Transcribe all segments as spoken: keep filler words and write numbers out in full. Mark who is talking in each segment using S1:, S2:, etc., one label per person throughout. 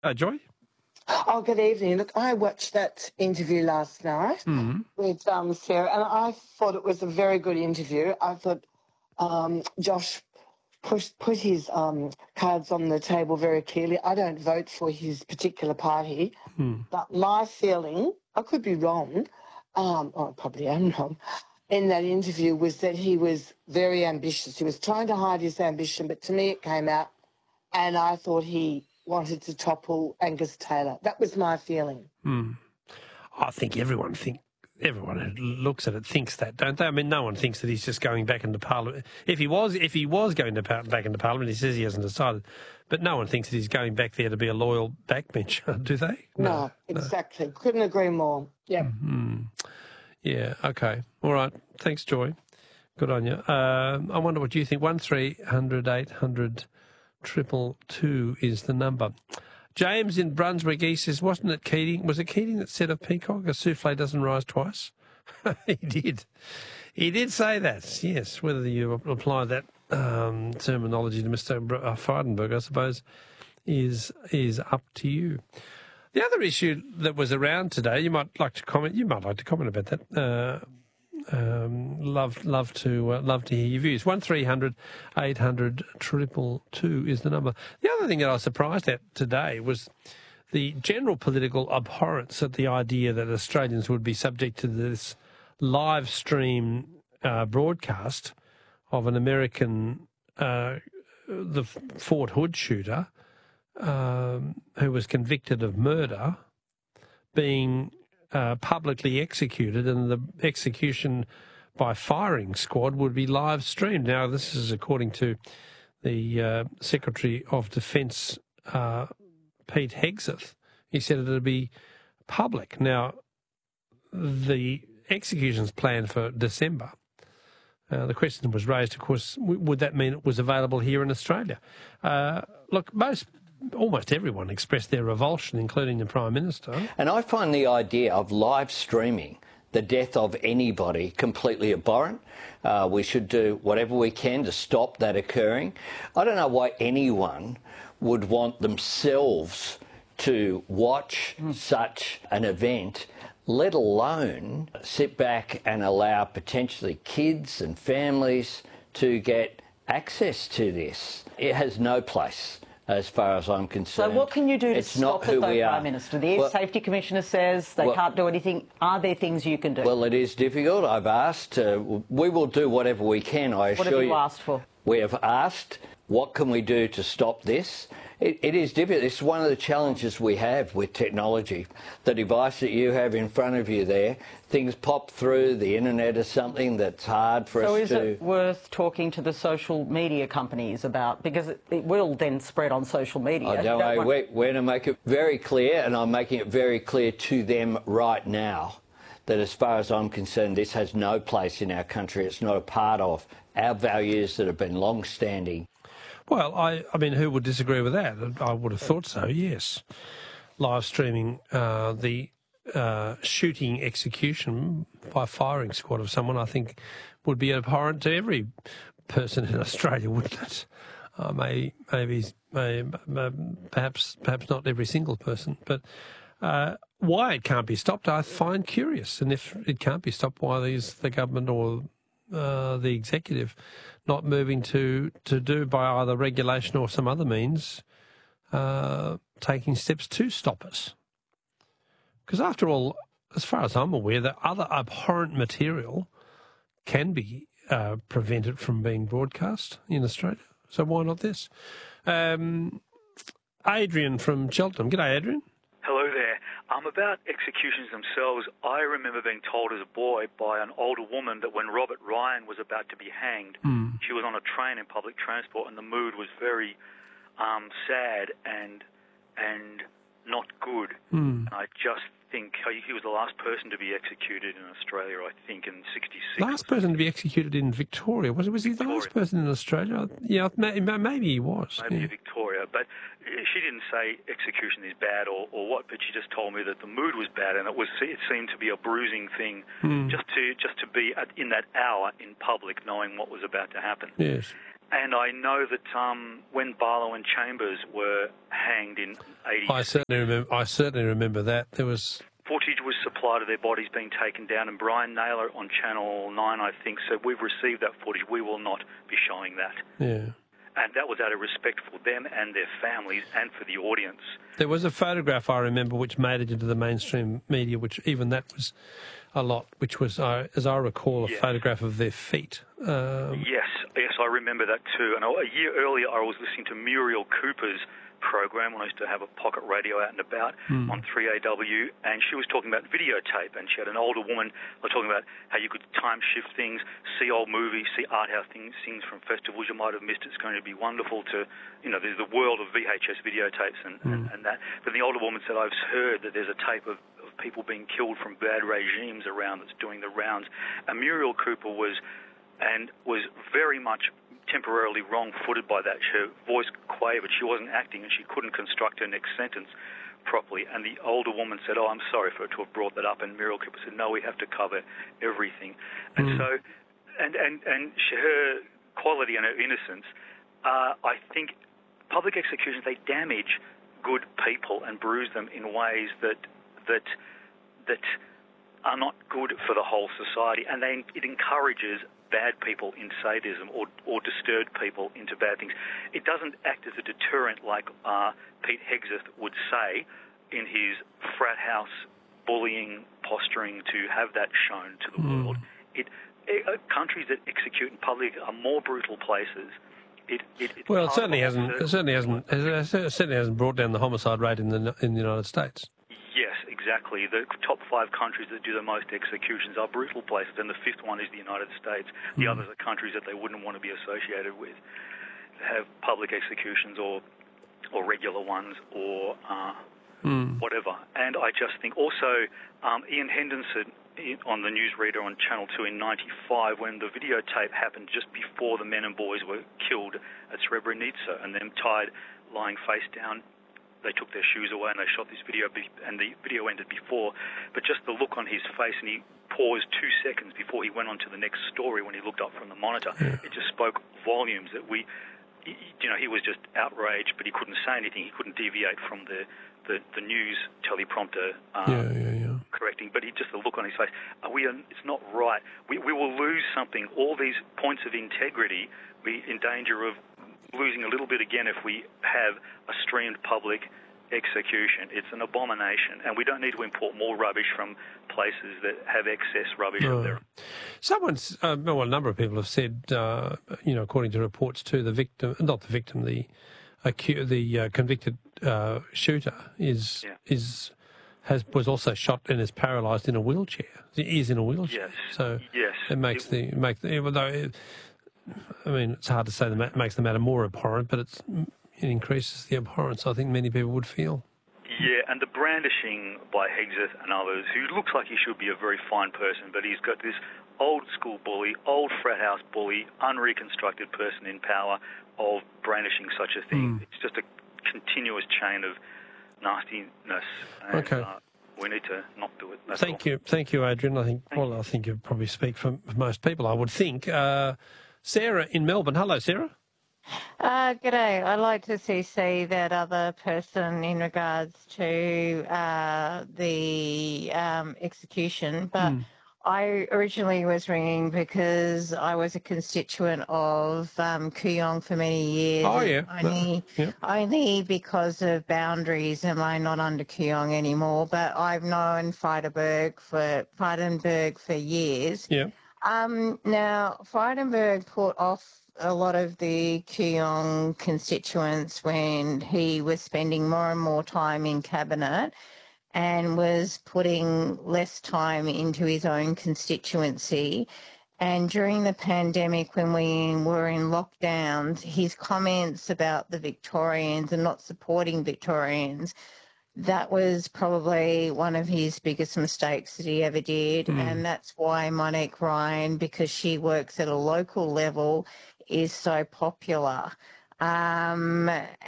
S1: Uh, Joy?
S2: Oh, good evening. Look, I watched that interview last night
S1: Mm.
S2: with um, Sarah, and I thought it was a very good interview. I thought um, Josh put, put his um, cards on the table very clearly. I don't vote for his particular party,
S1: Mm.
S2: but my feeling, I could be wrong, um, oh, I probably am wrong, in that interview was that he was very ambitious. He was trying to hide his ambition, but to me it came out, and I thought he wanted to topple Angus Taylor. That was my feeling.
S1: Mm. I think everyone think everyone who looks at it thinks that, don't they? I mean, no one thinks that he's just going back into Parliament. If he was, if he was going to par- back into Parliament, he says he hasn't decided. But no one thinks that he's going back there to be a loyal backbencher, do they?
S2: No,
S1: No,
S2: exactly. No. Couldn't agree more. Yeah.
S1: Mm-hmm. Yeah. Okay. All right. Thanks, Joy. Good on you. Uh, I wonder what you think. One three hundred eight hundred triple two is the number. James in Brunswick East says, wasn't it Keating? Was it Keating that said of Peacock, a souffle doesn't rise twice? He did. He did say that, yes. Whether you apply that um, terminology to Mister Frydenberg, I suppose, is is up to you. The other issue that was around today, you might like to comment. You might like to comment about that. Uh, Um, love, love to uh, love to hear your views. One three hundred eight hundred triple two is the number. The other thing that I was surprised at today was the general political abhorrence at the idea that Australians would be subject to this live stream uh, broadcast of an American, uh, the Fort Hood shooter, um, who was convicted of murder, being Uh, publicly executed, and the execution by firing squad would be live streamed. Now, this is according to the uh, Secretary of Defence, uh, Pete Hegseth. He said it would be public. Now, the execution's planned for December. Uh, the question was raised, of course, w- would that mean it was available here in Australia? Uh, look, most almost everyone expressed their revulsion, including the Prime Minister.
S3: And I find the idea of live streaming the death of anybody completely abhorrent. Uh, we should do whatever we can to stop that occurring. I don't know why anyone would want themselves to watch mm. such an event, let alone sit back and allow potentially kids and families to get access to this. It has no place, as far as I'm concerned.
S4: So what can you do to
S3: it's
S4: stop
S3: not who
S4: it, though,
S3: we
S4: Prime
S3: are.
S4: Minister? The Air
S3: well,
S4: Safety Commissioner says they
S3: well,
S4: can't do anything. Are there things you can do?
S3: Well, it is difficult. I've asked. Uh, we will do whatever we can, I assure you.
S4: What have you asked for?
S3: We have asked, what can we do to stop this? It, it is difficult. It's one of the challenges we have with technology. The device that you have in front of you there, things pop through, the internet is something that's hard for
S4: so
S3: us
S4: to... So is it worth talking to the social media companies about, because it, it will then spread on social media.
S3: I don't,
S4: don't
S3: know.
S4: want...
S3: we're, we're going to make it very clear, and I'm making it very clear to them right now, that as far as I'm concerned, this has no place in our country. It's not a part of our values that have been long-standing.
S1: Well, I, I mean, who would disagree with that? I would have thought so, yes. Live streaming uh, the uh, shooting execution by firing squad of someone, I think, would be abhorrent to every person in Australia, wouldn't it? Uh, may, maybe, may, perhaps, perhaps not every single person, but uh, why it can't be stopped, I find curious. And if it can't be stopped, why is the government or uh, the executive not moving to, to do by either regulation or some other means, uh, taking steps to stop us? Because after all, as far as I'm aware, the other abhorrent material can be uh, prevented from being broadcast in Australia. So why not this? Um, Adrian from Cheltenham. G'day, Adrian.
S5: Hello there. Um, about executions themselves, I remember being told as a boy by an older woman that when Robert Ryan was about to be hanged,
S1: mm.
S5: she was on a train in public transport and the mood was very um, sad and and not good.
S1: Mm.
S5: And I just think he was the last person to be executed in Australia, I think, in sixty-six.
S1: Last person to be executed in Victoria. Was, was he
S5: Victoria.
S1: the last person in Australia? Yeah, maybe he was.
S5: Maybe
S1: yeah.
S5: Victoria. But she didn't say execution is bad or, or what, but she just told me that the mood was bad and it was it seemed to be a bruising thing
S1: mm.
S5: just to just to be at, in that hour in public knowing what was about to happen.
S1: Yes.
S5: And I know that um, when Barlow and Chambers were hanged in eighty,
S1: I certainly remember. I certainly remember that there was
S5: footage was supplied of their bodies being taken down, and Brian Naylor on Channel nine, I think, said, we've received that footage, we will not be showing that.
S1: Yeah.
S5: And that was out of respect for them and their families and for the audience.
S1: There was a photograph I remember which made it into the mainstream media, which even that was a lot, which was, uh, as I recall, a
S5: yes.
S1: photograph of their feet. Um,
S5: yes, yes, I remember that too. And a year earlier I was listening to Muriel Cooper's program when I used to have a pocket radio out and about mm. on three A W, and she was talking about videotape, and she had an older woman talking about how you could time shift things, see old movies, see art house things, things from festivals you might have missed. It's going to be wonderful to, you know, there's the world of V H S videotapes and, mm. and, and that. But the older woman said, I've heard that there's a tape of, of people being killed from bad regimes around that's doing the rounds. And Muriel Cooper was, and was very much temporarily wrong-footed by that. Her voice quavered. She wasn't acting, and she couldn't construct her next sentence properly. And the older woman said, oh, I'm sorry for her to have brought that up. And Muriel Cooper said, no, we have to cover everything. And mm. so, and, and, and she, her quality and her innocence, uh, I think public executions, they damage good people and bruise them in ways that that that are not good for the whole society. And they, it encourages bad people in sadism or, or disturbed people into bad things. It doesn't act as a deterrent like uh, Pete Hegseth would say in his frat house bullying posturing to have that shown to the mm. world. It, it uh, countries that execute in public are more brutal places. It, it, it's
S1: well, it certainly hasn't. It certainly hasn't. It certainly hasn't brought down the homicide rate in the in the United States.
S5: Yes, exactly. The top five countries that do the most executions are brutal places, and the fifth one is the United States. The mm. others are countries that they wouldn't want to be associated with, have public executions or or regular ones or uh, mm. whatever. And I just think also um, Ian Henderson on the newsreader on Channel two in ninety-five, when the videotape happened just before the men and boys were killed at Srebrenica and them tied, lying face down. They took their shoes away and they shot this video, and the video ended before. But just the look on his face, and he paused two seconds before he went on to the next story when he looked up from the monitor. Yeah. It just spoke volumes that we, you know, he was just outraged, but he couldn't say anything. He couldn't deviate from the, the, the news teleprompter um,
S1: yeah, yeah, yeah.
S5: correcting. But he, just the look on his face, are we? It's not right. We, we will lose something. All these points of integrity, we in danger of losing a little bit again if we have a streamed public execution. It's an abomination, and we don't need to import more rubbish from places that have excess rubbish
S1: no.
S5: of their own.
S1: Someone's, uh, well, a number of people have said, uh, you know, according to reports too, the victim, not the victim, the acu- the uh, convicted uh, shooter is yeah. is has was also shot and is paralysed in a wheelchair. He is in a wheelchair.
S5: Yes.
S1: So
S5: yes.
S1: it makes it, the make the, even though. It, I mean, it's hard to say that makes the matter more abhorrent, but it's, it increases the abhorrence I think many people would feel.
S5: Yeah, and the brandishing by Hegseth and others, who looks like he should be a very fine person, but he's got this old school bully, old frat house bully, unreconstructed person in power of brandishing such a thing. Mm. It's just a continuous chain of nastiness. And,
S1: okay.
S5: Uh, we need to not do it. That's
S1: Thank
S5: all.
S1: you. Thank you, Adrian. I think,
S5: Thank
S1: well,
S5: you.
S1: I think you probably speak for most people, I would think. Uh, Sarah in Melbourne. Hello, Sarah.
S6: Uh, g'day. I'd like to see, see that other person in regards to uh, the um, execution, but mm. I originally was ringing because I was a constituent of um, Kooyong for many years.
S1: Oh, yeah.
S6: Only,
S1: yeah.
S6: only because of boundaries am I not under Kooyong anymore, but I've known Frydenberg for, Frydenberg for years.
S1: Yeah.
S6: Um, now, Frydenberg put off a lot of the Kooyong constituents when he was spending more and more time in cabinet and was putting less time into his own constituency. And during the pandemic, when we were in lockdowns, his comments about the Victorians and not supporting Victorians, that was probably one of his biggest mistakes that he ever did. Mm. And that's why Monique Ryan, because she works at a local level, is so popular. Um,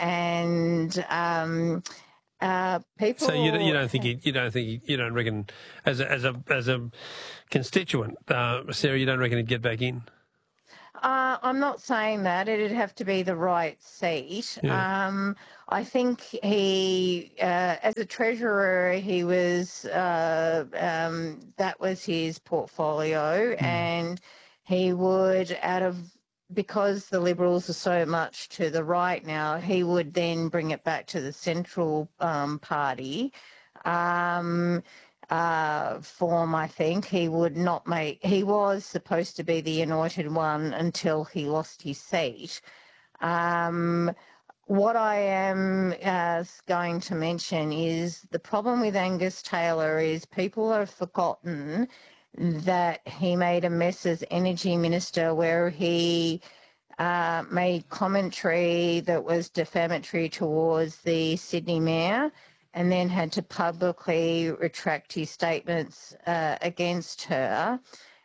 S6: and um, uh, people...
S1: So you don't, you don't think, you, you don't think, you don't reckon, as a, as a, as a constituent, uh, Sarah, you don't reckon he'd get back in?
S6: uh, I'm not saying that. It'd have to be the right seat.
S1: Yeah.
S6: Um, I think he, uh, as a treasurer, he was, uh, um, that was his portfolio,
S1: Hmm.
S6: and he would, out of, because the Liberals are so much to the right now, he would then bring it back to the Central um, Party. Um, uh, form, I think. He would not make, he was supposed to be the anointed one until he lost his seat. Um, what I am uh, going to mention is the problem with Angus Taylor is people have forgotten that he made a mess as Energy Minister where he uh, made commentary that was defamatory towards the Sydney Mayor, and then had to publicly retract his statements uh, against her.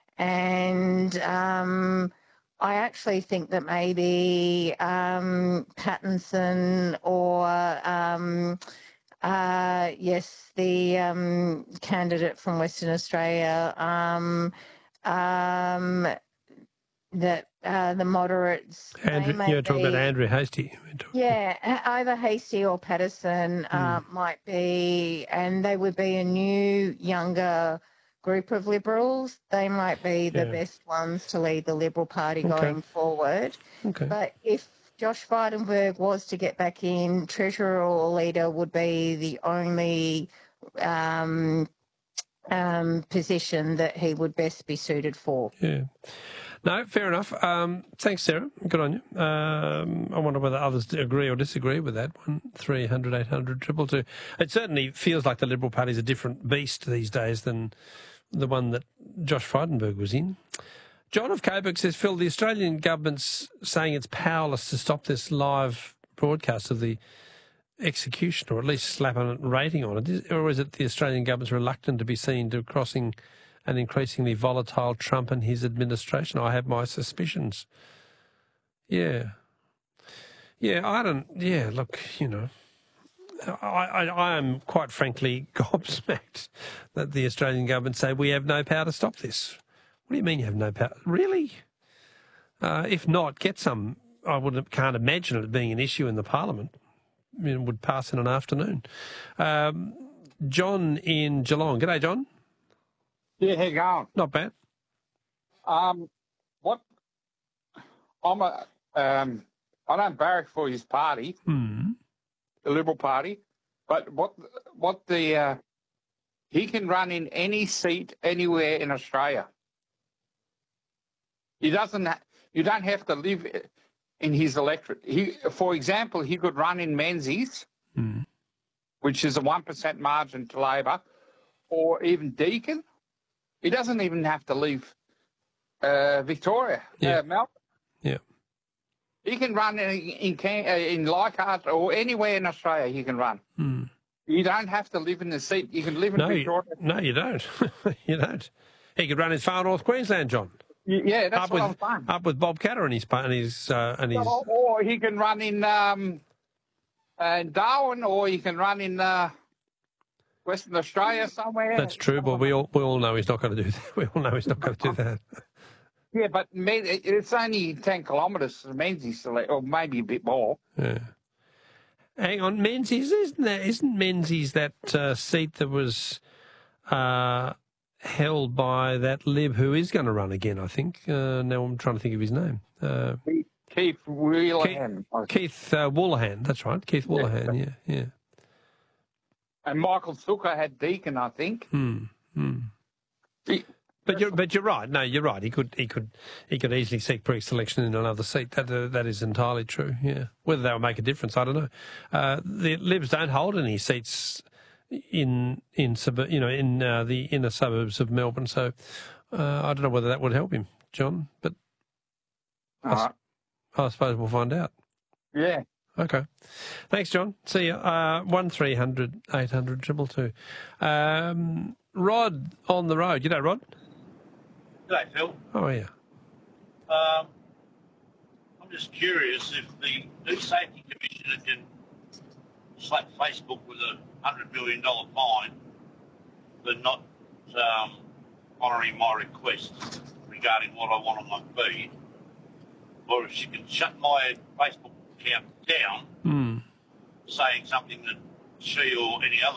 S6: And um, I actually think that maybe um, Pattinson or, um, uh, yes, the um, candidate from Western Australia, um, um, that uh, the moderates,
S1: Andrew,
S6: they may
S1: you're talking
S6: be,
S1: about Andrew Hastie.
S6: yeah, h- either Hastie or Patterson uh,
S1: Hmm.
S6: might be, and they would be a new, younger group of Liberals. They might be the
S1: Yeah.
S6: best ones to lead the Liberal Party
S1: Okay.
S6: going forward.
S1: Okay.
S6: But if Josh Frydenberg was to get back in, Treasurer or Leader would be the only um, um, position that he would best be suited for.
S1: Yeah. No, fair enough. Um, thanks, Sarah. Good on you. Um, I wonder whether others agree or disagree with that one. three hundred, eight hundred, two two two. It certainly feels like the Liberal Party is a different beast these days than the one that Josh Frydenberg was in. John of Coburg says, Phil, the Australian government's saying it's powerless to stop this live broadcast of the execution, or at least slap a rating on it. Or is it the Australian government's reluctant to be seen to crossing an increasingly volatile Trump and his administration? I have my suspicions. Yeah. Yeah, I don't, yeah, look, you know, I, I, I am quite frankly gobsmacked that the Australian government say we have no power to stop this. What do you mean you have no power? Really? Uh, if not, get some. I would, can't imagine it being an issue in the Parliament. I mean, it would pass in an afternoon. Um, John in Geelong. G'day, John.
S7: Yeah, how you going?
S1: Not bad.
S7: Um, what? I'm a. Um, I don't barrack for his party,
S1: Hmm.
S7: the Liberal Party, but what? What the? Uh, he can run in any seat anywhere in Australia. He doesn't. Ha- you don't have to live in his electorate. He, for example, he could run in Menzies,
S1: Hmm.
S7: which is a one percent margin to Labor, or even Deakin. He doesn't even have to leave uh, Victoria,
S1: Yeah.
S7: uh, Melbourne.
S1: Yeah.
S7: He can run in in, Can- uh, in Leichhardt or anywhere in Australia. He can run.
S1: Hmm.
S7: You don't have to live in the seat. You can live in
S1: No, you,
S7: Victoria.
S1: no, you don't. You don't. He could run in far north Queensland, John.
S7: Y- Yeah, that's
S1: up
S7: what
S1: with
S7: I'm saying.
S1: up with Bob Catter and his pa- and his uh, and his.
S7: Or, or he can run in um, uh, Darwin, or he can run in uh, Western Australia somewhere.
S1: That's true, but we all we all know he's not going to do that. We all know he's not going to do that.
S7: Yeah, but Men- it's only ten kilometres to Menzies, or maybe a bit more.
S1: Yeah. Hang on, Menzies, isn't that isn't Menzies that uh, seat that was uh, held by that Lib who is going to run again? I think. Uh, now I'm trying to think of his name. Uh,
S7: Keith Wheelahan.
S1: Keith uh, Woolahan. That's right, Keith Woolahan. Yeah, yeah.
S7: And Michael Zucker had Deakin, I think.
S1: Hmm. Hmm.
S7: He-
S1: But you're but you're right. No, you're right. He could he could he could easily seek pre-selection in another seat. That uh, that is entirely true. Yeah. Whether that will make a difference, I don't know. Uh, the Libs don't hold any seats in in sub- you know in uh, the inner suburbs of Melbourne, so uh, I don't know whether that would help him, John. But I, s-
S7: All right.
S1: I suppose we'll find out.
S7: Yeah.
S1: Okay. Thanks, John. See you. Uh, one three hundred eight hundred triple two. Um, Rod on the road. You know, Rod.
S8: G'day, Phil.
S1: Oh yeah.
S8: Um, I'm just curious if the new safety commissioner can slap Facebook with a one hundred million dollars fine for not um, honouring my request regarding what I want on my feed. or if she can shut my Facebook account down,
S1: Mm.
S8: saying something that she or any other